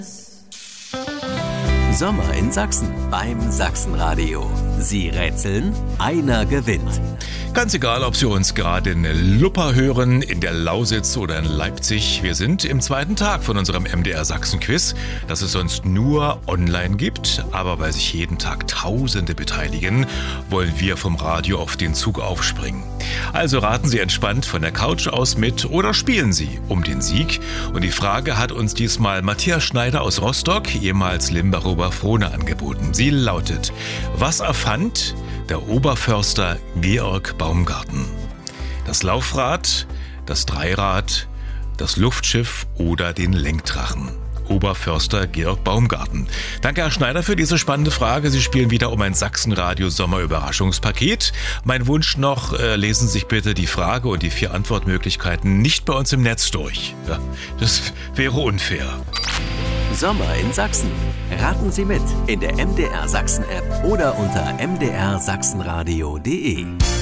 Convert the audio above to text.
Sommer in Sachsen beim Sachsenradio. Sie rätseln, einer gewinnt. Ganz egal, ob Sie uns gerade in Luppa hören, in der Lausitz oder in Leipzig. Wir sind im zweiten Tag von unserem MDR Sachsen-Quiz, das es sonst nur online gibt. Aber weil sich jeden Tag Tausende beteiligen, wollen wir vom Radio auf den Zug aufspringen. Also raten Sie entspannt von der Couch aus mit oder spielen Sie um den Sieg. Und die Frage hat uns diesmal Matthias Schneider aus Rostock, ehemals Limbacher Oberfrohna, angeboten. Sie lautet: Was erfand der Oberförster Georg Baumgarten? Das Laufrad, das Dreirad, das Luftschiff oder den Lenkdrachen? Oberförster Georg Baumgarten. Danke, Herr Schneider, für diese spannende Frage. Sie spielen wieder um ein Sachsenradio-Sommerüberraschungspaket. Mein Wunsch noch, lesen Sie sich bitte die Frage und die 4 Antwortmöglichkeiten nicht bei uns im Netz durch. Ja, das wäre unfair. Sommer in Sachsen. Raten Sie mit in der MDR Sachsen App oder unter mdrsachsenradio.de.